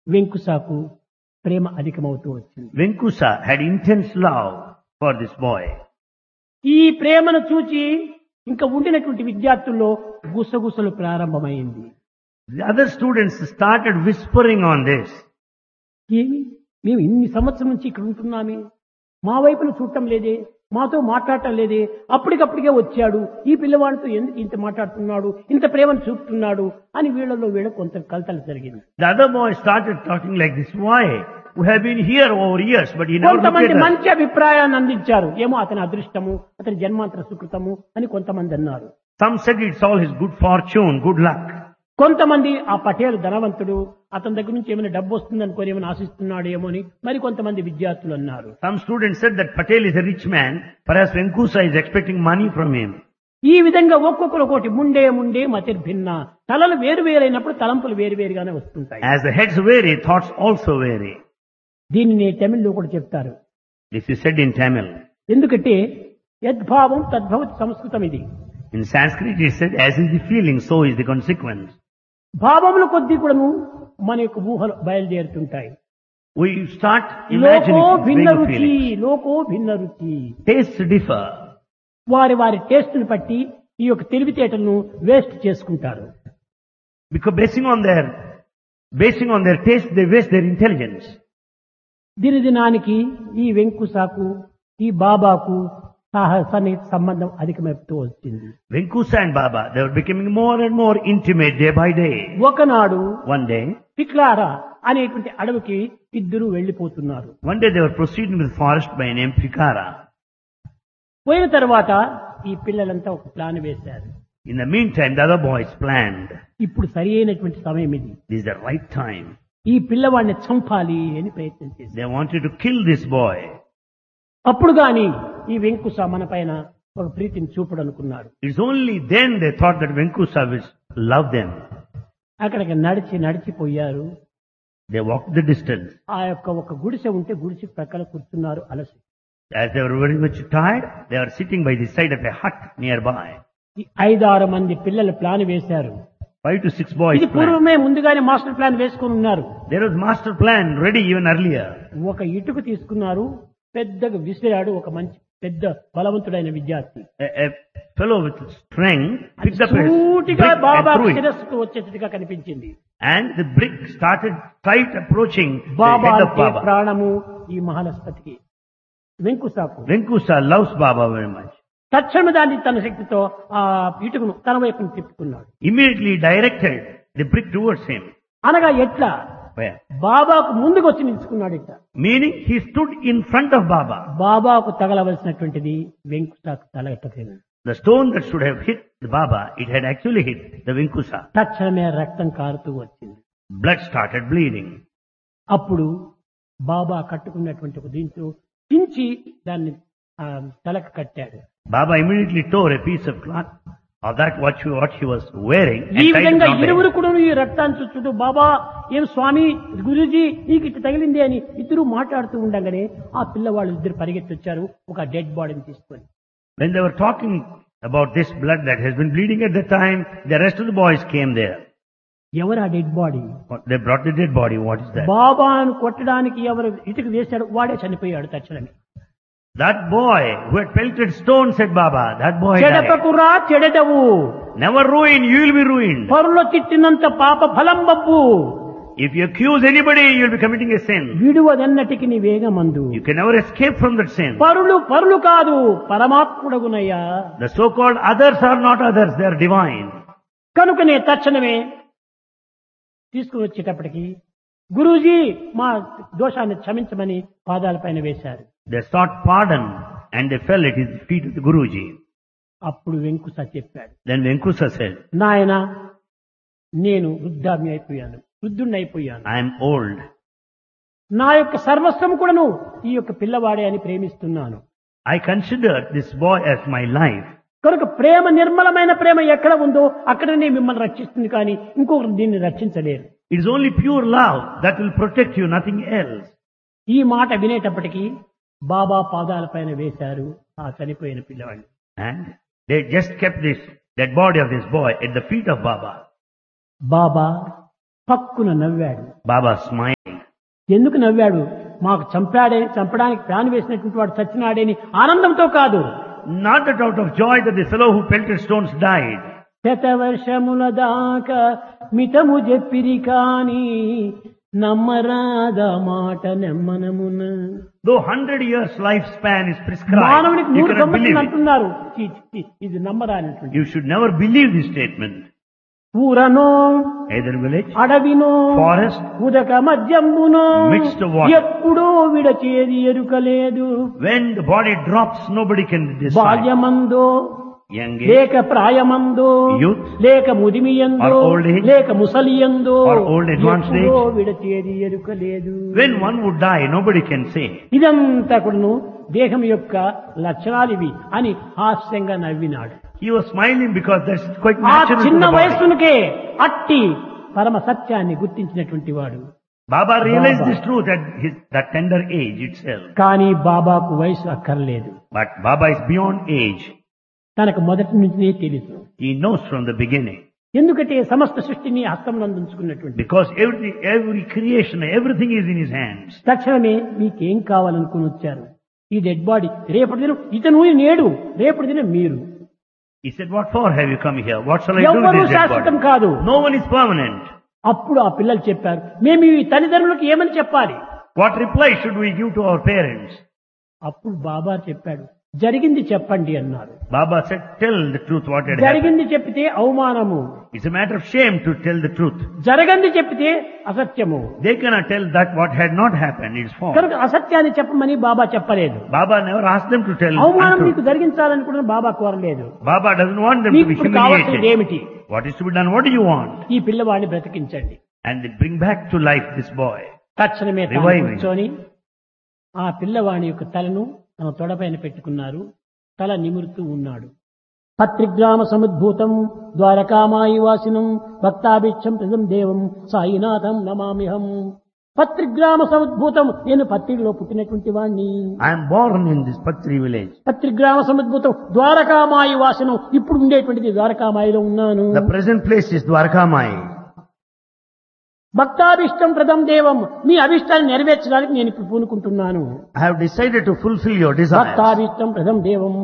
వెంకుసాకు ప్రేమ అధికమవుతూ వచ్చింది. Venkusa had intense love for this boy. ఈ ప్రేమను చూచి ఇంకా ఉండినటువంటి విద్యార్థుల్లో గుసగుసలు ప్రారంభమైంది. The other students started whispering on this. ఏమి మేము ఇన్ని సంవత్సరం నుంచి ఇక్కడ ఉంటున్నామే, మా వైపును చూడటం లేదే, మాతో మాట్లాడటం లేదే, అప్పటికప్పటికే వచ్చాడు, ఈ పిల్లవాడితో ఎందుకు ఇంత మాట్లాడుతున్నాడు, ఇంత ప్రేమను చూపుతున్నాడు అని వీళ్ళలో కొంత కలతలు జరిగింది. The other boy started talking like this. Why? We have been here over years, but he never looked కొంతమంది at us. మంచి అభిప్రాయాన్ని అందించారు. ఏమో అతని అదృష్టము, అతని జన్మాంతర సుకృతము అని కొంతమంది అన్నారు. Some said it's all his good fortune, good luck. కొంతమంది ఆ పటేల్ ధనవంతుడు, అతని దగ్గర నుంచి ఏమైనా డబ్బు వస్తుంది అనుకోని ఏమైనా ఆశిస్తున్నాడు ఏమో అని మరి కొంతమంది విద్యార్థులు అన్నారు. Some students said that Patel is a rich man, perhaps Venkusa is expecting money from him. ఈ విధంగా ఒక్కొక్కరు ఒకటి ముండే మతిర్భిన్న, తలలు వేరు వేరైనప్పుడు తలంపులు వేరు వేరుగానే వస్తుంటాయి. As the heads vary, thoughts also vary. దీనిని తమిళ్లో కూడా చెప్తారు. This is said in Tamil. ఎందుకంటే యద్భావం తద్భవతి సంస్కృతం ఇది. In Sanskrit it is said, as is the feeling, so is the consequence. భావముల కొద్దీ కూడాను మన యొక్క ఊహలు బయలుదేరుతుంటాయి. We start imagining లోకో భిన్న big రుచి, feelings. లోకో భిన్న రుచి. Tastes differ. వారి టేస్ట్ని బట్టి ఈ యొక్క తెలివితేటలను వేస్ట్ చేసుకుంటారు. Because basing on their taste, they waste their intelligence. దినదినానికి ఈ వెంకుసాకు ఈ బాబాకు సన్నిహిత సంబంధం అధికమవుతూ వచ్చింది. Venkusa and Baba, they were becoming more and more intimate day by day. ఒకనాడు One day పిక్లారా అనేటువంటి అడవికి ఇద్దరు వెళ్లిపోతున్నారు. they were proceeding with forest by name Fikara. పోయిన తర్వాత ఈ పిల్లలంతా ఒక ప్లాన్ వేశారు. In the meantime, the other boys planned. ఇప్పుడు సరి అయినటువంటి సమయం ఇది, This is the right time. ఈ పిల్లవాడిని చంపాలి అని ప్రయత్నం చేశారు. They wanted to kill this boy. అప్పుడు గాని ఈ వెంకుస మన పైన ఒక ప్రీతిని చూపడు అనుకున్నాడు. It's only then they thought that Venkusa will love them. అక్కడికి నడిచిపోయారు. They walked the distance. ఆ యొక్క ఒక గుడిసె ఉంటే గుడిసె ప్రక్కన కూర్చున్నారు అలసి. As they were very much tired, they were sitting by the side of a hut nearby. ఈ 5-6 మంది పిల్లలు ప్లాన్ వేశారు. 5 to 6 boys ఇది planned. పూర్వమే ముందుగానే మాస్టర్ ప్లాన్ వేసుకుని ఉన్నారు. There was master plan ready even earlier. ఒక ఇటుకు తీసుకున్నారు, పెద్దగా విసిరాడు ఒక మంచి పెద్ద బలవంతుడైన విద్యార్థి. A fellow with strength picked up a సూటిగా brick Baba and threw it. శిరస్సుకు వచ్చేట్టుగా కనిపించింది. And the brick started tight approaching the Baba head of అంటే Baba. ప్రాణము ఈ మహానస్పతికి వెంకుసాకు. Venkusa loves Baba very much. తక్షణ దాన్ని తన శక్తితో ఆ ఇటుకును తన వైపును తిప్పుకున్నాడు. Immediately directed the brick towards him. అనగా ఎట్లా Where? బాబాకు ముందుకు వచ్చి నిలుచుకున్నాడు. ఇట్లా Meaning he stood in front of Baba. బాబాకు తగలవలసినటువంటిది వెంకుసాకు తగలటలేదు. The stone that should have hit the Baba, it had actually hit the Venkusa. తక్షణమే రక్తం కారుతూ వచ్చింది. Blood started bleeding. అప్పుడు బాబా కట్టుకున్నటువంటి ఒక దీంతో చించి దాన్ని తలకు కట్టాడు. Baba immediately tore a piece of cloth of that what he was wearing ఈ and tied it విధంగా around him. ఇరువురు కూడా ఈ రక్తాన్ని చూస్తూ బాబా ఏం స్వామి గురూజీ నీకు ఇట్లా తగిలింది అని ఇద్దరు మాట్లాడుతూ ఉండగానే ఆ పిల్లవాళ్ళు ఇద్దరు పరిగెత్తి వచ్చారు ఒక డెడ్ బాడీని తీసుకొని. When they were talking about this blood that has been bleeding at the time, the rest of the boys came there. ఎవరు ఆ dead body? They brought the dead body. What is that? బాబాను కొట్టడానికి ఎవరు ఇటుకు వేశాడు వాడే చనిపోయాడు తక్షణమే. That boy who had pelted stone, said Baba, that boy died. చెడపకురా చెడదవు, Never ruin, you will be ruined. పరుల తిట్టినంత పాప ఫలం Babbu, If you accuse anybody, you will be committing a sin. విడువదన్నటికి నీ వేగమందు. You can never escape from that sin. పరులు కాదు పరమాత్ముడగునయ్యా. The so-called others are not others, they are divine. కనుకనే తక్షణమే తీసుకుని వచ్చేటప్పటికి గురూజీ మా దోషాన్ని క్షమించమని పాదాలపైన వేశారు. They sought pardon and they fell at his feet of the Guruji. అప్పుడు వెంకుస చెప్పాడు, Then Venkusa said, నాయన నేను వృద్ధుణ్ణి అయిపోయాను. I am old. నా యొక్క సర్వస్వం కూడాను ఈ యొక్క పిల్లవాడే అని ప్రేమిస్తున్నాను. I consider this boy as my life. కనుక ప్రేమ నిర్మలమైన ప్రేమ ఎక్కడ ఉందో అక్కడనే మిమ్మల్ని రక్షిస్తుంది కానీ ఇంకొకరు దీన్ని రక్షించలేరు. It is only pure love that will protect you, nothing else. ఈ మాట వినేటప్పటికీ బాబా పాదాలపైన వేశారు ఆ చనిపోయిన పిల్లవాడిని. And they just kept this dead body of this boy at the feet of Baba. బాబా పక్కున నవ్వాడు. Baba smiled. ఎందుకు నవ్వాడు? మాకు చంపడానికి ప్లాన్ వేసినటువంటి వాడు చచ్చినాడేని ఆనందంతో కాదు. Not that out of joy that the fellow who pelted stones died. శతవర్షముల దాకా మితము చెప్పిరి కాని నమ్మరాద మాట నెమ్మనమున. Though 100 years lifespan is prescribed, మానవునికి you 100 cannot believe సంవత్సరాలు it. అంటున్నారు. ఇది నమ్మరానటువంటి. You should never believe this statement. ఊరనో Either village, అడవినో forest, ఉదక మధ్యంబునో midst of water. ఎప్పుడో విడచేది ఎరుకలేదు. when the body drops, nobody can decide. బాల్యమందో Young age, లేక ప్రాయమందో youth, లేక ముదిమియందో or old age, లేక ముసలియందో or old advanced age. ఎప్పుడో విడచేది ఎరుకలేదు. when one would die, nobody can say. ఇదంతా కూడాను దేహం యొక్క లక్షణాలివి అని హాస్యంగా నవ్వినాడు. He was smiling because that's quite ఆ natural to చిన్న the body. వయస్సునికే అట్టి పరమ సత్యాన్ని గుర్తించినటువంటి వాడు. Baba realized Baba. this truth at that tender age itself. కానీ బాబాకు వయసు అక్కర్లేదు. But Baba is beyond age. తనకు మొదటి నుంచినే తెలుసు. He knows from the beginning. ఎందుకంటే సమస్త సృష్టిని హస్తంలో ఉంచుకున్నటువంటి Because every creation, everything is in his hands. తక్షణమే మీకేం కావాలనుకుని వచ్చారు. ఈ డెడ్ బాడీ రేపటి దినం ఇతను నేడు, రేపటి దినం మీరు. He said, what for have you come here? What shall I do with ఎవ్వరూ this dead శాశ్వతం body? కాదు. No one is permanent. అప్పుడు ఆ పిల్లలు చెప్పారు, మేము ఈ తల్లిదండ్రులకు ఏమని చెప్పాలి? What reply should we give to our parents? అప్పుడు బాబా చెప్పాడు, జరిగింది చెప్పండి అన్నారు. Baba said, tell the truth what had happened. జరిగింది చెప్పితే అవమానము, It's a matter of shame to tell the truth. జరగంది చెప్పితే అసత్యము. They cannot tell that what had not happened is false. కనుక అసత్యాన్ని చెప్పమని బాబా చెప్పలేదు. Baba never asked them to tell అవమానం untruth. మీకు జరిగించాలని కూడా బాబా కోరలేదు. Baba doesn't want them to మీకు be ఇప్పుడు కావాల్సింది humiliated. ఏమిటి? What is to be done? What do you want? ఈ పిల్లవాడిని బ్రతికించండి. And they bring back to life this boy. తక్షణమే తాను Reviving. కూర్చొని ఆ పిల్లవాడి యొక్క తలను తన తొడపైన పెట్టుకున్నారు. తల నిమురుతూ ఉన్నాడు. పత్రిగ్రామ సముద్భూతం ద్వారకామాయి వాసినం భక్తాభిక్షం ప్రజం దేవం సాయినాథం నమామిహం. పత్రిగ్రామ సముద్భూతం, నేను పత్రిలో పుట్టినటువంటి వాణ్ణి. I am born in this Patri village. పత్రిగ్రామ సముద్భూతం Dwarakamai వాసనం, ఇప్పుడు ఉండేటువంటిది ద్వారకామాయిలో ఉన్నాను. The present place is Dwarkamai. భక్తాభిష్టం ప్రదం దేవం, మీ అభిష్టాన్ని నెరవేర్చడానికి నేను ఇప్పుడు పూనుకుంటున్నాను. I have decided to fulfill your desires. భక్తాభిష్టం ప్రదం దేవం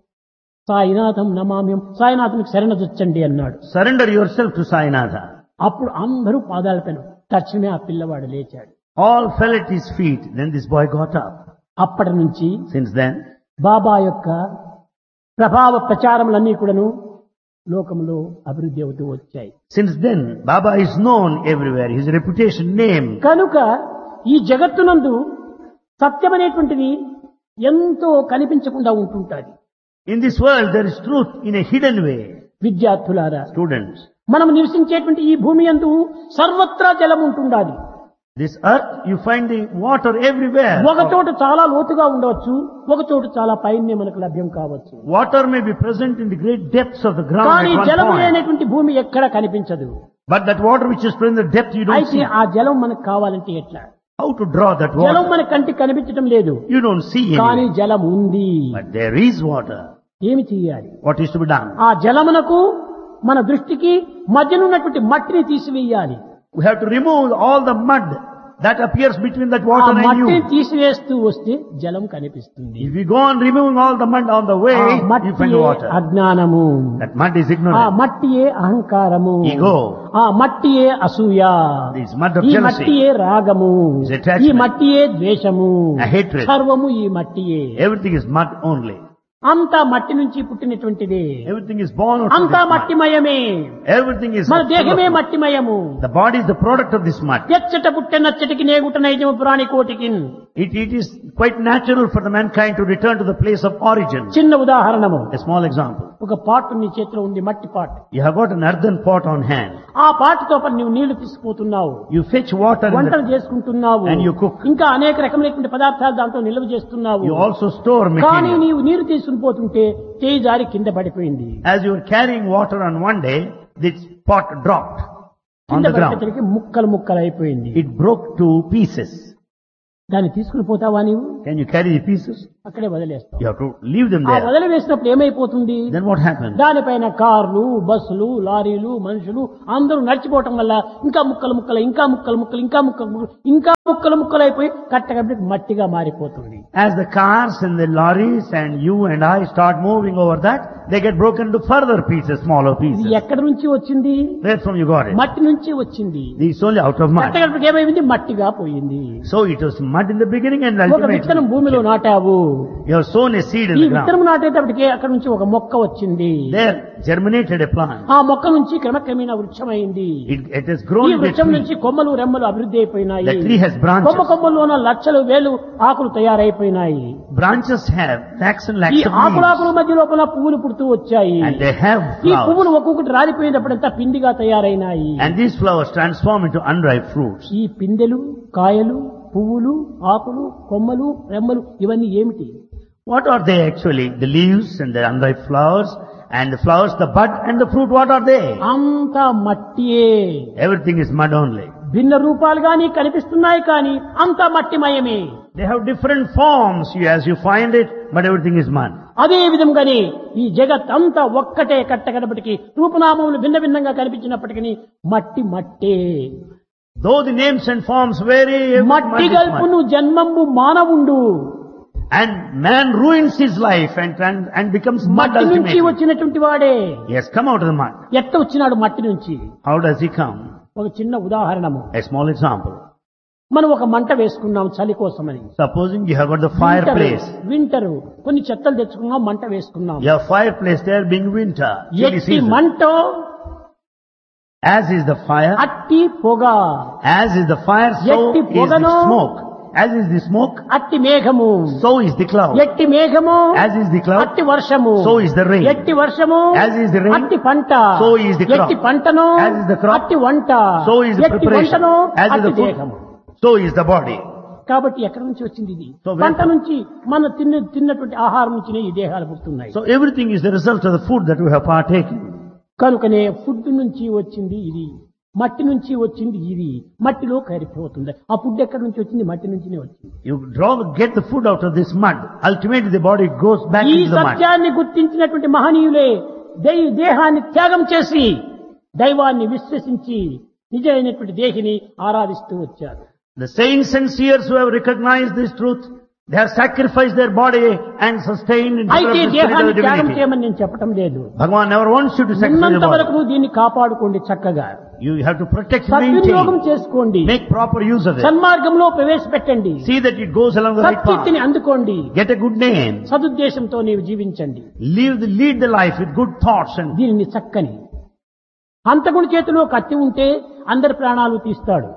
సాయినాథం నమామ్యం, సాయినాథునికి శరణజొచ్చండి అన్నాడు. Surrender yourself to Sainatha. అప్పుడు అందరూ పాదాలపైన తక్షణమే ఆ పిల్లవాడు లేచాడు. All fell at his feet. Then this boy got up. అప్పటి నుంచి Since then, బాబా యొక్క ప్రభావ ప్రచారములన్నీ కూడాను లోకంలో అభివృద్ధి అవుతూ వచ్చాయి. since then, Baba is known everywhere. His reputation, name. కనుక ఈ జగత్తునందు సత్యమనేటువంటిది ఎంతో కనిపించకుండా ఉంటుంటాది. In this world, there is truth in a hidden way. విద్యార్థులారా, Students, మనం నివసించేటువంటి ఈ భూమి యందు సర్వత్రా జలం ఉంటుండాలి. this earth, you find the water everywhere. ఒక చోట చాలా లోతుగా ఉండవచ్చు, ఒక చోట చాలా పైనే మనకు లభ్యం కావచ్చు. Water may be present in the great depths of the ground కానీ at one జలం point. లేనటువంటి భూమి ఎక్కడ కనిపించదు. But that water which is present in the depth, you don't అయితే see. ఆ జలం మనకు కావాలంటే ఎట్లా? How to draw that జలం water? మన కంటికి కనిపించడం లేదు, You don't see కానీ any. జలం ఉంది. But there is water. ఏమి చేయాలి? What is to be done? ఆ జలమునకు మన దృష్టికి మధ్యనున్నటువంటి మట్టిని తీసివేయాలి. We have to remove all the mud that appears between that ఆ water and మట్టిని you. తీసివేస్తూ వస్తే జలం కనిపిస్తుంది. If you go on removing all the mud on the way, ఆ you find మట్టియే water. అజ్ఞానము, That mud is ఆ ignorance. మట్టియే అహంకారము, Ego. ఆ మట్టియే అసూయ, This mud of ఈ jealousy. మట్టియే రాగము, Is attachment. ఈ మట్టియే ద్వేషము, A hatred. సర్వము ఈ మట్టియే. Everything is mud only. అంతా మట్టి నుంచి పుట్టినటువంటిదే, Everything is born out of అంతా this mud. మట్టిమయమే. Everything is మన full దేహమే of mud. మట్టిమయము. The body is the product of this mud. ఎచ్చట పుట్టే నచ్చటికి నేగుట నైజము పురాణి కోటికి. It is quite natural for the mankind to return to the place of origin. చిన్న ఉదాహరణము, A small example. ఒక పాటు నీ చేతిలో ఉంది, మట్టి పాటు. You have got an earthen pot on hand. ఆ పాటుతో పాటు నువ్వు నీళ్లు తీసుకుపోతున్నావు, You fetch water in వంటలు the, చేసుకుంటున్నావు, And you cook. ఇంకా అనేక రకమైనటువంటి పదార్థాలు దాంట్లో నిల్వ చేస్తున్నావు. you also store కానీ material. నీవు నీరు తీసుకుని పోతుంటే చేయి జారి కింద పడిపోయింది. As you were carrying water on one day, this pot dropped on కింద the ground. పడిపోయేసరికి ముక్కలు ముక్కలు అయిపోయింది. It broke to pieces. దాన్ని తీసుకుని పోతావా నీవు? Can you carry the pieces? అక్కడే వదిలేస్తాం. You have to leave them ఆ there. వదిలివేసినప్పుడు ఏమైపోతుంది? Then what happens? దానిపైన కార్లు, బస్సులు, లారీలు, మనుషులు అందరూ నడిచిపోవటం వల్ల ఇంకా ముక్కలు ముక్కలు, ఇంకా ముక్కలు ముక్కలు, ఇంకా ముక్కలు ముక్కలు, ఇంకా ముక్కలు ముక్కలు అయిపోయి కట్టగట్టి మట్టిగా మారిపోతుంది. As the cars and the lorries and you and I start moving over that, they get broken into further pieces, smaller ఇది pieces. ఎక్కడి నుంచి వచ్చింది? Where from you got it? మట్టి నుంచి వచ్చింది. This is only out of mud. కట్టగట్టి ఏమైంది? మట్టిగా పోయింది. So it was mud in the beginning and ఒక ultimately విత్తనం భూమిలో నాటావు. you have sown a seed in ఈ the ground. విత్తనం నాటేటప్పటికే అక్కడ నుంచి ఒక మొక్క వచ్చింది. There germinated a plant. ఆ మొక్క నుంచి క్రమక్రమేణా వృక్షమైంది. It has grown ఈ into a వృక్షం tree. నుంచి కొమ్మలు రెమ్మలు అభివృద్ధి అయిపోయినాయి. The tree has branches. కొమ్మ కొమ్మల్లోన లక్షలు వేలు ఆకులు తయారైపోయినాయి. Branches have lakhs and ఈ lakhs of ఆకులాకుల leaves. మధ్య లోపల పువ్వులు పుడుతూ వచ్చాయి. And they have ఈ flowers. పువ్వులు ఒక్కొక్కటి రాలిపోయినప్పుడంతా పిండిగా తయారైనాయి. And these flowers transform into unripe fruits. ఈ పిందెలు, కాయలు, పువ్వులు, ఆకులు, కొమ్మలు, రెమ్మలు ఇవన్నీ ఏమిటి? What are they actually? The leaves and the unripe flowers and the flowers, the bud and the fruit, what are they? అంతా మట్టియే. Everything is mud only. భిన్న రూపాలుగా నీకు కనిపిస్తున్నాయి కానీ అంతా మట్టిమయమే. They have different forms as you find it, but everything is mud. అదే విధంగానే ఈ జగత్ అంతా ఒక్కటే కట్టగడపటికి రూపనామములు భిన్న భిన్నంగా కనిపించినప్పటికీ మట్టి మట్టే. Though the names and forms vary, mud మట్టి is గల్పును mud. జన్మంబు మానవుండు. And man ruins his life and becomes mud మట్టి నుంచి ultimately. వచ్చినటువంటి వాడే. He has come out of the mud. ఎట్ట వచ్చినాడు మట్టి నుంచి? How does he come? ఒక చిన్న ఉదాహరణము. A small example. మనం ఒక మంట వేసుకున్నాం చలి కోసమని. Supposing you have got the fireplace. Winter కొన్ని చెత్తలు తెచ్చుకున్నాం, మంట వేసుకున్నాం. You have fireplace there being winter. chilly ఎట్టి season. మంటో As is the fire, అట్టి పొగ, as is the fire, so ఎట్టి is the పొగను, smoke. As is the smoke, అట్టి మేఘము, so is the cloud. ఎట్టి మేఘము, As is the cloud, అట్టి వర్షము, so is the rain. ఎట్టి వర్షము, As is the rain, అట్టి పంట, so is the crop. ఎట్టి పంటను, As is the crop, అట్టి వంట, so is the ఎట్టి preparation. వంటను, As is అట్టి the food, దేహము. so is the body. కాబట్టి ఎక్కడి నుంచి వచ్చింది ఇది? So where పంట from? నుంచి మన తిన్నటువంటి ఆహారం నుంచినే ఈ దేహాలు పుట్టున్నాయి. So everything is the result of the food that we have partaken. కనుకనే ఫుడ్ నుంచి వచ్చింది ఇది, మట్టి నుంచి వచ్చింది ఇది, మట్టిలో కరిగిపోతుంది. ఆ ఫుడ్ ఎక్కడి నుంచి వచ్చింది? మట్టి నుంచినే వచ్చింది. You get the food out of this mud. Ultimately the body goes back ఈ into the mud. సత్యాన్ని గుర్తించినటువంటి మహనీయులే దేహాన్ని త్యాగం చేసి దైవాన్ని విశ్వసించి నిజమైనటువంటి దేహిని ఆరాధిస్తూ వచ్చారు. The saints and seers who have recognized this truth, they have sacrificed their body and sustained and అయితే developed the spirit దేహాన్ని of త్యాగం divinity. చేయమని నేను చెప్పటం లేదు. Bhagavan never wants you to sacrifice ఉన్నంత your వరకు body. నువ్వు దీన్ని కాపాడుకోండి చక్కగా. You have to protect and సద్వినియోగం maintain. చేసుకోండి. Make proper use of it. సన్మార్గంలో ప్రవేశపెట్టండి. See that it goes along the right path. సత్కీర్తిని అందుకోండి. Get a good name. సదుద్దేశంతో నీవు జీవించండి. Lead the life with good thoughts and దీనిని చక్కని హంతకుడి చేతిలో కత్తి ఉంటే అందరి ప్రాణాలు తీస్తాడు.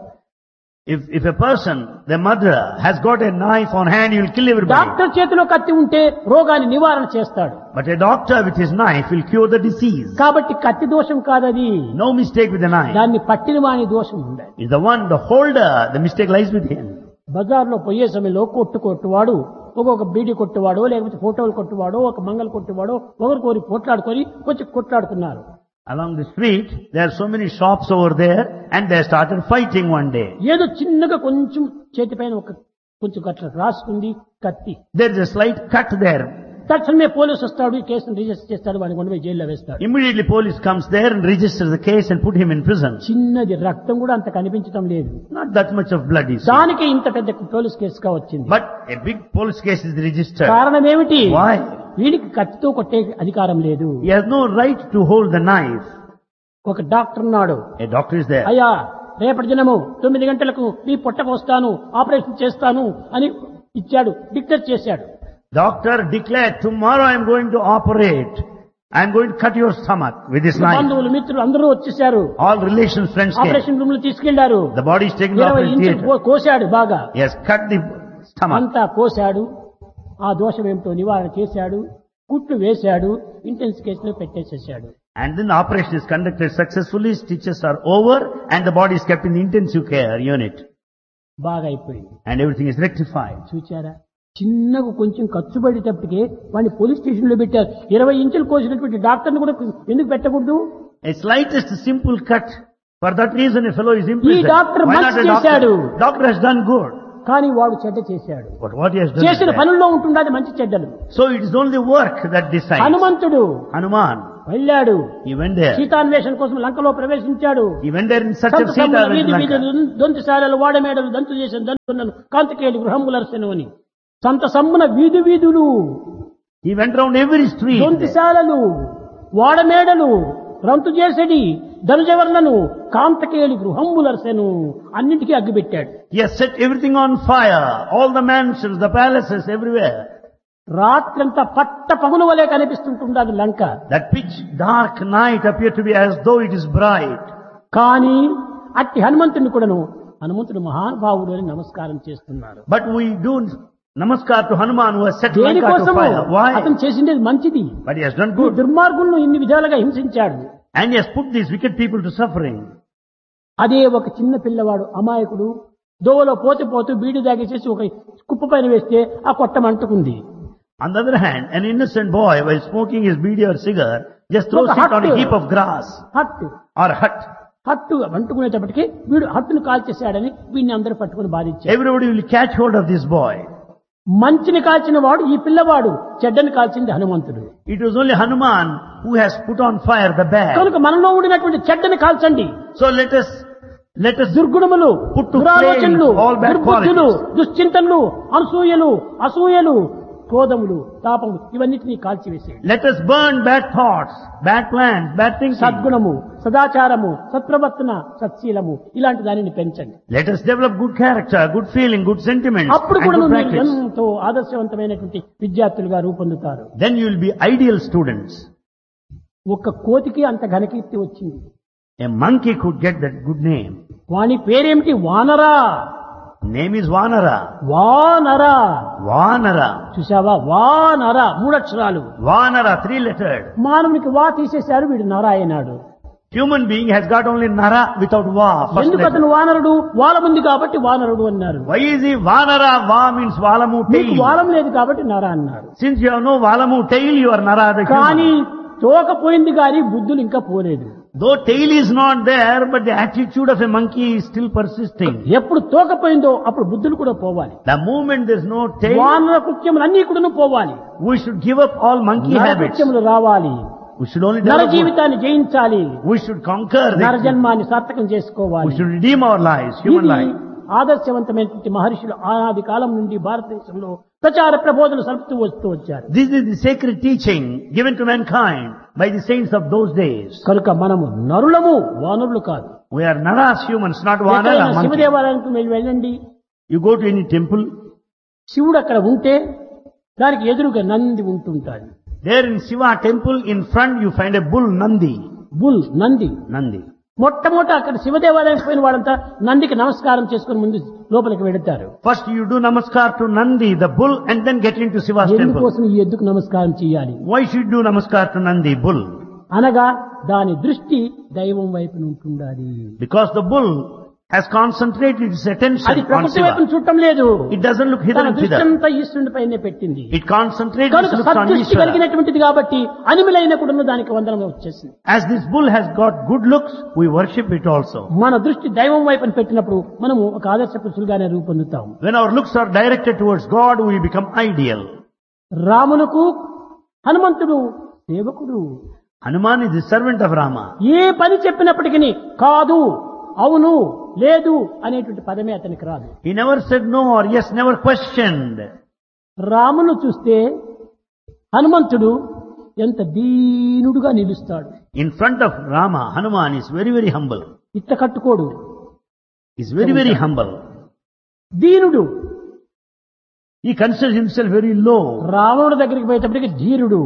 if a person, the murderer, has got a knife on hand, he will kill everybody. Doctor చేతిలో కత్తి ఉంటే రోగాన్ని నివారణ చేస్తాడు. But a doctor with his knife will cure the disease. కాబట్టి కత్తి దోషం కాదది, No mistake with the knife. దాన్ని పట్టిన వాని దోషం ఉండాలి. Is the one, the holder, the mistake lies with him. బజార్లో పోయే సమయంలో కొట్టువాడు ఒక్కొక్క బీడీ కొట్టువాడో లేకపోతే ఫోటోలు కొట్టువాడో ఒక మంగళ కొట్టువాడో ఒకరికొరి కొట్లాడుకొని కొంచెం కొట్లాడుతున్నారు. Along the street, there are so many shops over there, and they started fighting one day. ఏదో చిన్నగా కొంచెం చేతిపైన కొంచెం గట్ల రాసుకుంది కత్తి. There is a slight cut there. తక్షణమే పోలీసు వస్తాడు, ఈ కేసును రిజిస్టర్ చేస్తాడు, వాడిని కొండపోయి జైల్లో వేస్తాడు. Immediately police comes there and registers the case and put him in prison. చిన్నది రక్తం కూడా అంత కనిపించడం లేదు. Not that much of blood is. దానికి ఇంత పెద్ద పోలీస్ కేసుగా వచ్చింది. But a big police case is registered. కారణం ఏమిటి? Why? వీడికి కత్తితో కొట్టే అధికారం లేదు. He has no right to hold the knife. ఒక డాక్టర్ ఉన్నాడు. A doctor is there. అయ్యా రేపటి దినము 9 గంటలకు మీ పొట్టకు వస్తాను, ఆపరేషన్ చేస్తాను అని ఇచ్చాడు, డిక్లేర్ చేశాడు. Doctor declared, tomorrow I am going to operate. I am going to cut your stomach with this knife. బంధువులు మిత్రులు అందరూ వచ్చేసారు. All relations, friends came. Operation room లో తీసుకెళ్లారు. The body is taken to 20 operation ఇంచులు theatre. కోశాడు బాగా. He has cut the stomach. అంతా కోశాడు. ఆ దోషం ఏమిటో నివారణ చేశాడు, కుట్లు వేశాడు, ఇంటెన్స్ కేసులో పెట్టేసేసాడు. And then the operation is conducted successfully, stitches are over, and the body is kept in the intensive care unit. బాగా అయిపోయింది. And everything is rectified. చూచారా, చిన్నగా కొంచెం ఖర్చు పడేటప్పటికే వాడిని పోలీస్ స్టేషన్ లో పెట్టారు. 20 ఇంచులు కోసినటువంటి డాక్టర్ని కూడా ఎందుకు పెట్టకూడదు? A slightest simple cut. For that reason a fellow is ఈ imprisoned. డాక్టర్ Why not మంచి a doctor? చేశాడు. Doctor has done good. కానీ వాడు చెడ్డ చేశాడు. But what he has done is చేసిన bad. పనుల్లో ఉంటుండది మంచి చెడ్డలు. So it is only work that decides. హనుమంతుడు Hanuman, వెళ్ళాడు, he went there. సీతాన్వేషణ కోసం లంకలో ప్రవేశించాడు. He went there in search of Sita. సంతసముల Went వీధి to వీధులు Lanka. దొంతిశాలలు వాడమేడలు దంతు చేసిన దంతులను కాంతికేయులు గృహములర్సెను అని సంత సమ్మున వీధి వీధులు, He went round every street. దొంతిశాలలు, వాడమేడలు, రంతు చేసడి ధనుజవర్లను కాంతకేయులు గృహములర్సెను అన్నింటికీ అగ్గిపెట్టాడు. He has set everything on fire. All the mansions, the palaces, everywhere. రాత్రంతా పట్ట పగులు వలె కనిపిస్తుంటున్నది లంక. That pitch dark night appeared to be as though it is bright. కానీ అట్టి హనుమంతుని కూడాను హనుమంతుడు మహానుభావుడు అని నమస్కారం చేస్తున్నారు. But we do namaskar to Hanuman who has set Lanka to దేనికోసము fire. Why? అతను చేసిండేది మంచిది. But he has done ఈ good. దుర్మార్గులను ఇన్ని విధాలుగా హింసించాడు. And he has put these wicked people to suffering. అదే ఒక చిన్న పిల్లవాడు అమాయకుడు దోవలో పోతే పోతూ బీడి దాగేసేసి ఒక కుప్ప పైన వేస్తే ఆ కొట్టం అంటుకుంది. On the other hand, an innocent boy, while smoking his beedi or cigar, just throws it on a heap of grass హట్టు or hut. హట్టు అంటుకునేటప్పటికి వీడు హట్టును కాల్చేశాడని వీడిని అందరూ పట్టుకుని బాధించారు. Everybody will catch hold of this boy. మంచిని కాల్చిన వాడు ఈ పిల్లవాడు, చెడ్డని కాల్చింది హనుమంతుడు. It was only Hanuman who has put on fire the bad. కనుక మనలో ఉండినటువంటి చెడ్డని కాల్చండి. So let us దుర్గుణములు, put to దురాలోచనలు, flame all bad దుర్బుద్ధులు, qualities. దుశ్చింతనలు, అనసూయలు, అసూయలు, క్రోధములు, తాపములు ఇవన్నిటినీ కాల్చివేసేయండి. Let us burn bad thoughts, bad plans, bad thinking. సద్గుణము, సదాచారము, సత్ప్రవర్తన, సత్శీలము ఇలాంటి దానిని పెంచండి. Let us develop good character, good feeling, good sentiments, అప్పుడు and కూడా good మీరు practice. ఎంతో ఆదర్శవంతమైనటువంటి విద్యార్థులుగా రూపొందుతారు. Then you will be ideal students. ఒక్క కోతికి అంత ఘనకీర్తి వచ్చింది. A monkey could get that good name. వాని పేరేమిటి? వానరా. Name is Vanara. వానరా. Vanara. చూసావా? వానరా 3 అక్షరాలు. Vanara, 3-lettered. మానవునికి వా తీసేశారు, వీడు నర అయినాడు. Human being has got only Nara without Va. First ఎందుకు letter. అతను వానరుడు? వాలముంది కాబట్టి వానరుడు అన్నారు. Why is he Vanara? Va means Valamu నీకు tail. వాలం లేదు కాబట్టి నర అన్నారు. Since you have no Valamu tail, you are Nara the కానీ human. తోక పోయింది కానీ బుద్ధులు ఇంకా పోలేదు. Though tail is not there, but the attitude of a monkey is still persisting. ఎప్పుడు తోక పోయిందో అప్పుడు బుద్ధులు కూడా పోవాలి. The moment there is no tail, వానర కృత్యములు అన్ని కూడా పోవాలి. we should give up all monkey నర habits. కృత్యములు రావాలి. We should only నర develop good. జీవితాన్ని జయించాలి. We should conquer నర the, జన్మాన్ని సార్థకం we చేసుకోవాలి. should redeem our lives, human ఇది life. ఆదర్శవంతమైనటువంటి మహర్షులు ఆనాది కాలం నుండి భారతదేశంలో ప్రచార ప్రబోధనలు సలుపుతూ వస్తూ వచ్చారు. This is the sacred teaching given to mankind by the saints of those days. కనుక మనము నరులము, వానరులు కాదు. We are Naras humans, not Vanara ఎక్కడైనా monkey. శివదేవాలయానికి మీరు వెళ్ళండి, You go to any temple, శివుడు అక్కడ ఉంటే దానికి ఎదురుగా Nandi ఉంటుంటాడు. there in Shiva temple in front you find a bull Nandi. Bull, Nandi. Nandi. మొట్టమొదట అక్కడ శివదేవాలయానికి పోయిన వాళ్ళంతా నందికి నమస్కారం చేసుకుని ముందు లోపలికి వెళతారు. First you do namaskar to Nandi, the bull, and then get into Shiva's temple. ఎందుకోసం ఈ ఎద్దుకు నమస్కారం చేయాలి Why should you do namaskar to Nandi, bull? అనగా దాని దృష్టి దైవం వైపు ఉంటుండాలి. Because the bull has concentrated its అది attention on ప్రకృతి వైపు Shiva. చూడటం లేదు. It doesn't look hither తన and దృష్టి thither. అంతా ఈశ్వరుని పైనే పెట్టింది. It concentrates its కనుక looks on సద్దృష్టి Ishvara. కలిగినటువంటిది కాబట్టి అనిమలైన కూడా దానికి వందనం వచ్చేసింది. As this bull has got good looks, we worship it also. మన దృష్టి దైవం వైపు పెట్టినప్పుడు మనము ఒక ఆదర్శ పురుషులుగానే రూపొందుతాం. When our looks are directed towards God, we become ideal. రామునకు హనుమంతుడు సేవకుడు. Hanuman is the servant of Rama. ఏ పని చెప్పినప్పటికీ కాదు, అవును, లేదు అనేటువంటి పదమే అతనికి రాదు. He never said no or yes, never questioned. రామును చూస్తే హనుమంతుడు ఎంత దీనుడుగా నిలుస్తాడు. In front of Rama, Hanuman is very, very humble. ఇట్ట కట్టుకోడు, He's very, very humble. దీనుడు. He considers himself very low. రావణుడి దగ్గరికి పోయేటప్పటికి ధీరుడు.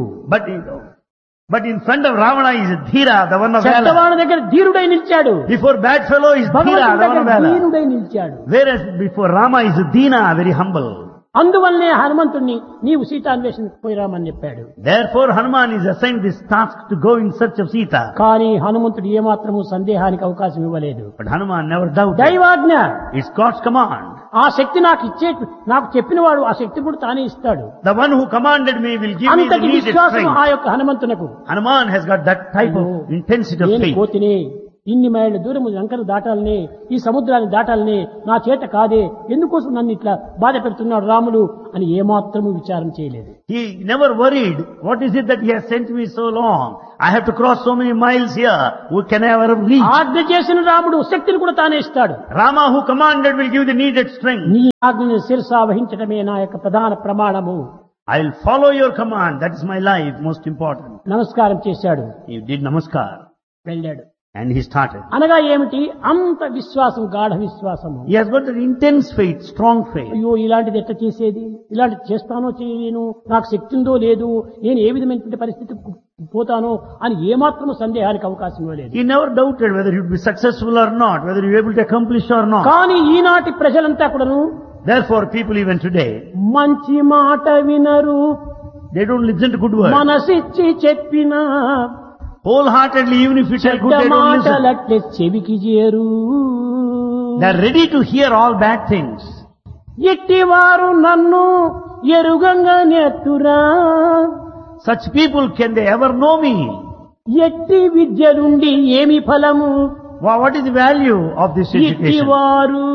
But in front of Ravana is Dhira, the one of valor. చెడ్డవాడి దగ్గర ధీరుడై నిలిచాడు. Before bad fellow is Dhira, భగవంతుడి the one దగ్గర of valor. దీనుడై నిలిచాడు. Whereas before Rama is Dina, very humble. అందువల్లనే హనుమంతుణ్ణి నీవు సీతాన్వేషణకు పోయిరామని చెప్పాడు. Therefore Hanuman is assigned this task to go in search of Sita. కానీ హనుమంతుడు ఏమాత్రము సందేహానికి అవకాశం ఇవ్వలేదు. But Hanuman never doubted. Daivagna, It's God's command. ఆ శక్తి నాకు చెప్పినవాడు ఆ శక్తి కూడా తానే ఇస్తాడు. The one who commanded me will give me the అంతటి needed విశ్వాసం ఆ strength. యొక్క హనుమంతునకు. Hanuman has got that type of intensity of నేను faith. కోతిని, ఇన్ని మైళ్ళ దూరము లంకను దాటాలని, ఈ సముద్రాన్ని దాటాలని నా చేత కాదే, ఎందుకోసం నన్ను ఇట్లా బాధ పెడుతున్నాడు రాములు అని ఏమాత్రము విచారం చేయలేదు. He never worried, what is it that he has sent me so long? I have to cross so many miles here. Can I ever reach? ఆజ్ఞ చేసిన రాముడు శక్తిని కూడా తానే ఇస్తాడు. Rama who commanded will give the needed strength. నీ ఆజ్ఞను శిరసా వహించడమే నా యొక్క ప్రధాన ప్రమాణము. I will follow your command. That is my life, most important. నమస్కారం చేశాడు, He did namaskar వెళ్ళాడు. and he started. అనగా ఏమిటి? అంత విశ్వాసం, గాఢ విశ్వాసము. He has got an intense faith, strong faith. అయ్యో ఇలాంటిది ఎట్లా చేసేది, ఇలాంటిది చేస్తానో చేయలేను, నాకు శక్తి ఉందో లేదు, నేను ఏ విధమైనటువంటి పరిస్థితి పోతానో అని ఏమాత్రం సందేహానికి అవకాశం లేదు. He never doubted whether he would be successful or not, whether he would be able to accomplish or not. కానీ ఈనాటి ప్రజలంతా కూడాను Therefore, people even today, మంచి మాట వినరు, they don't listen to good words. మనసిచ్చి చెప్పినా Wholeheartedly, even if it's a good, they don't listen. మాటలట్లే చెవికి చేరు. They are ready to hear all bad things. ఎట్టివారు నన్ను ఎరుగంగా నెత్తురా, Such people, can they ever know me? ఎట్టి విద్యలుండి ఏమి ఫలము, What is the value of this education? ఇట్టివారు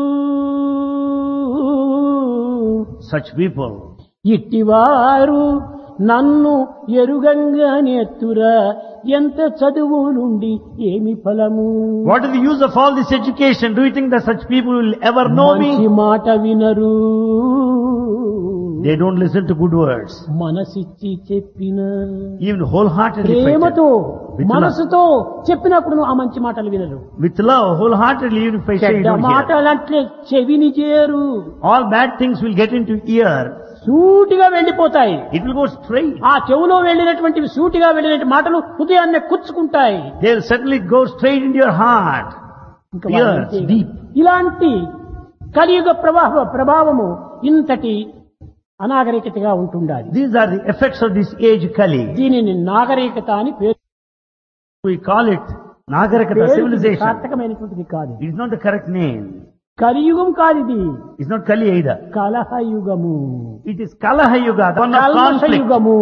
Such people, ఇట్టివారు నన్ను ఎరుగంగా నెత్తురా, ఎంత చదువు నుండి ఏమి ఫలము. what is the use of all this education? Do you think that such people will ever know మంచి me? మాట వినరు, They don't listen to good words. మనసిచ్చి చెప్పిన Even wholeheartedly, ప్రేమతో With love. మనసుతో చెప్పినప్పుడు ఆ మంచి మాటలు వినరు. with love, wholeheartedly, even if I say you చెడ్డ don't hear. మాటలంటే చెవిని చేరు, All bad things will get into ear. సూటిగా వెళ్ళిపోతాయి. It will go straight. ఆ చెవులో వెళ్ళినటువంటి సూటిగా వెళ్ళిన మాటలు హృదయాన్ని కుచ్చుకుంటాయి. They'll certainly go straight into your heart. ఇంకా Ears, వాళ్ళంతే. deep. ఇలాంటి కలియుగ ప్రభావము ఇంతటి అనాగరికతగా ఉంటుండాలి. These are the effects of this age Kali. దీనిని నాగరికత అని పేరు. We call it Nagarikata, civilization. సార్థకమైనటువంటిది కాదు. It is not the correct name. కలియుగం కాదిది, It's not Kali either. కలహయుగము, It is Kalaha Yuga, the one of conflict. కల్మషయుగము,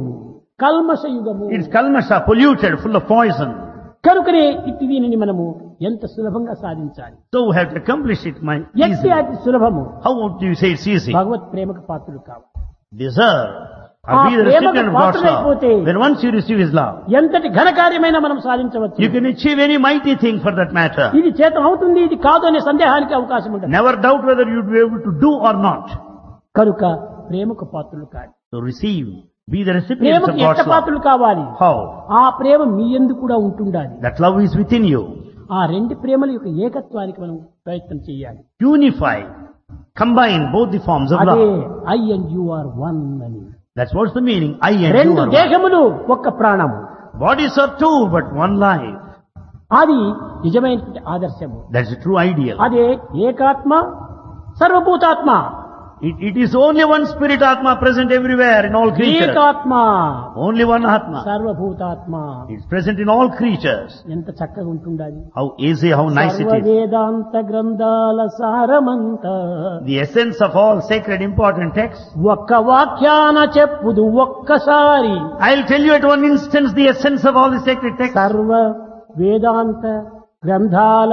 కల్మషయుగము. It is Kalmasha, polluted, full of poison. కనుకనే ఇట్టి దీనిని మనము ఎంత సులభంగా సాధించాలి. So we have to accomplish it ఎట్టి easily. అతి సులభము. How would you say it's easy? భగవత్ ప్రేమకు పాత్రులు కావాలి. Deserve. ఆ Or be the ప్రేమకు recipient of God's love. పాత్రులైపోతే When once you receive His love, ఎంతటి ఘనకార్యమైనా మనం సాధించవచ్చు. you can achieve any mighty thing for that matter. ఇది చేత అవుతుంది, ఇది కాదు అనే సందేహానికి అవకాశం ఉంటుంది. Never doubt whether you'd be able to do or not. కనుక ప్రేమకు పాత్రులు కాదు. So receive. Be the recipients ప్రేమకు of ఎంత God's love. పాత్రులు కావాలి? How? ఆ ప్రేమ మీ యందు కూడా ఉంటుండాలి. That love is within you. ఆ రెండు ప్రేమల యొక్క ఏకత్వానికి మనం ప్రయత్నం చేయాలి. Unify. Combine both the forms of అదే love. I and you are one అని. That's what's the meaning. I and you రెండు are one. దేహములు ఒక్క ప్రాణము. Bodies are two, but one life. అది నిజమైనటువంటి ఆదర్శము. That's the true ideal. అదే ఏకాత్మ సర్వభూతాత్మ. It is only one spirit Atma present everywhere in all creatures. ఏకాత్మ Only one Atma. సర్వభూతాత్మ. It's present in all creatures. ఎంత చక్కగా ఉంటుండాలి. How easy, how nice it is. సర్వవేదాంత గ్రంథాల సారమంత The essence of all sacred important texts. ఒక్క వాక్యాన చెప్పుదు ఒక్కసారి. I'll tell you at one instance the essence of all the sacred texts. సర్వ వేదాంత గ్రంథాల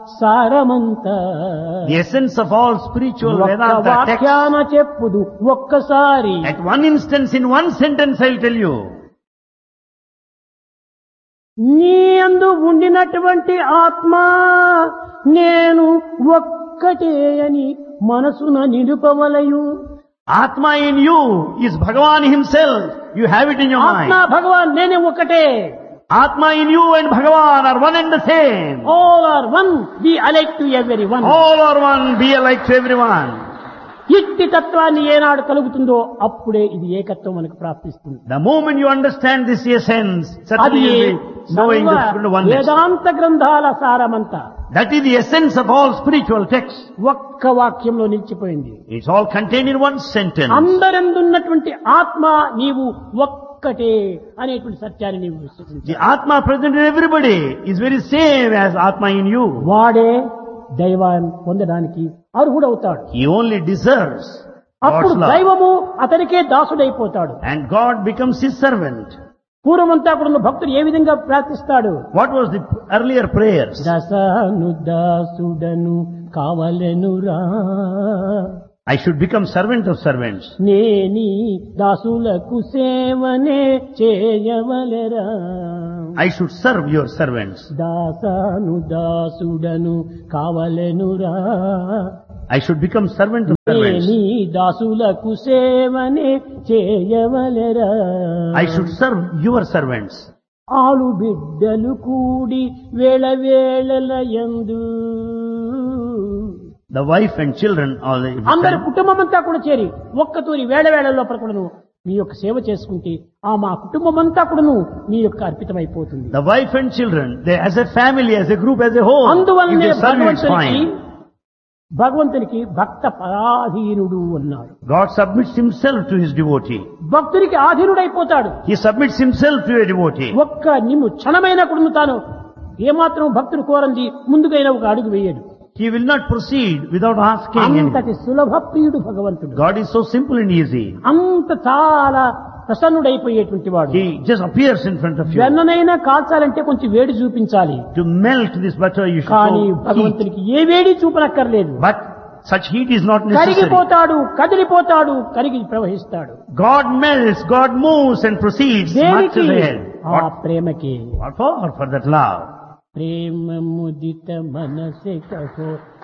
సారమంత The essence of all spiritual ఒక్క Vedanta texts. వాక్యాన చెప్పుదు ఒక్కసారి. At one instance, in one sentence, I'll tell you. నీ యందు ఉండినటువంటి ఆత్మ నేను ఒక్కటే అని మనసున నిలుపవలయు. Atma in you is Bhagavan himself. You have it in your ఆత్మ mind. భగవాన్ నేనే ఒకటే. Atma in you and Bhagavan are one and the same. All are one, be alike to everyone. All are one, be alike to everyone. ఇట్టి తత్వాన్ని ఏనాడు కలుగుతుందో అప్పుడే ఇది ఏకత్వం మనకు ప్రాప్తిస్తుంది. The moment you understand this essence, అది certainly you'll be knowing the spirit of oneness. వేదాంత గ్రంథాల సారమంతా That is the essence of all spiritual texts. ఒక్క వాక్యంలో నిలిచిపోయింది. It's all contained in one sentence. అందరందున్నటువంటి ఆత్మ నీవు ఒక్కటే అనేటువంటి సత్యాన్ని నీవు విశ్వసించాలి. The Atma present in everybody is very same as Atma in you. వాడే దైవాన్ని పొందడానికి అర్హుడవుతాడు. He only deserves అప్పుడు God's love. దైవము అతనికే దాసుడైపోతాడు. And God becomes his servant. పూర్వమంతా కూడా భక్తుడు ఏ విధంగా ప్రార్థిస్తాడు? What was the earlier prayers? దశను దాసుడను కావలెనురా, I should become servant of servants. నేని దాసులకు సేవనే చేయవలెరా. I should serve your servants. దాసను దాసుడను కావలెనురా, I should become servant of servants. నేని దాసులకు సేవనే చేయవలెరా. I should serve your servants. ఆలు బిడ్డలు కూడి వేళ వేళల యందు, The wife and children, all the అందరి కుటుంబం అంతా కూడా చేరి ఒక్కతూరి వేళ వేళ లోపల కూడాను మీ యొక్క సేవ చేసుకుంటే ఆ మా కుటుంబం అంతా కూడాను మీ యొక్క అర్పితమైపోతుంది. The wife and children, they as a family, as a group, as a whole, if అందువల్లనే they serve you, it's భగవంతునికి భక్త పరాధీనుడు అన్నాడు. God submits himself to his devotee. భక్తునికి ఆధీనుడైపోతాడు. He submits himself to a devotee. ఒక్క నిన్ను క్షణమైన కూడా తాను ఏమాత్రం భక్తుడు కోరంది ముందుకైనా ఒక అడుగు వేయడు. He will not proceed without asking అంతటి anything. సులభ ప్రియుడు భగవంతుడు. God is so simple and easy. అంత చాలా ప్రసన్నుడైపోయేటువంటి వాడు. He just appears in front of you. వెన్ననైనా కాల్చాలంటే కొంచెం వేడి చూపించాలి. To melt this butter, you should కానీ show heat. భగవంతునికి ఏ వేడి చూపనక్కర్లేదు. But such heat is not necessary. కరిగిపోతాడు, కదిలిపోతాడు, కరిగి ప్రవహిస్తాడు. God melts, God moves and proceeds much దేనికి? ahead. ఆ ప్రేమకి. What for? For that love. ప్రేమ ముదిత మనసే కహో